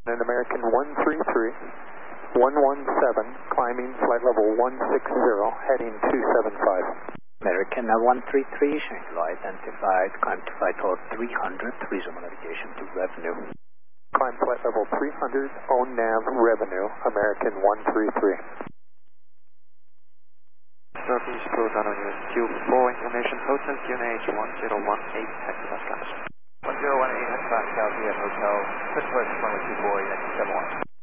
An American 133, 117, climbing flight level 160, heading 275. American 133, Shanghai identified, climb to flight level 300, resume navigation to revenue. Climb flight level 300, own nav revenue, American 133. Southeast Blue Dino Unit Q4 information, Hotel QNH 1018 hectopascals. 1018 hectopascals, we have Hotel, Pittsburgh, runway 24, Yankee 71.